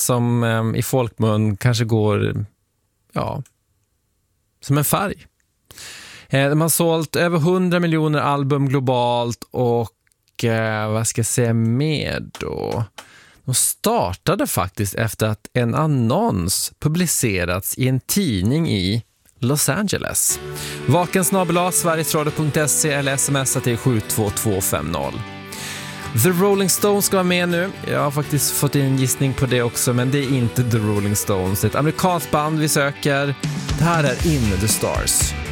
som i folkmun kanske går som en färg. De har sålt över 100 miljoner album globalt och vad ska jag säga mer då? De startade faktiskt efter att en annons publicerats i en tidning i Los Angeles. vakensnabel@sverigesradio.se eller smsa till 72250. The Rolling Stones ska vara med nu. Jag har faktiskt fått en gissning på det också, men det är inte The Rolling Stones. Det är ett amerikanskt band vi söker. Det här är In the Stars.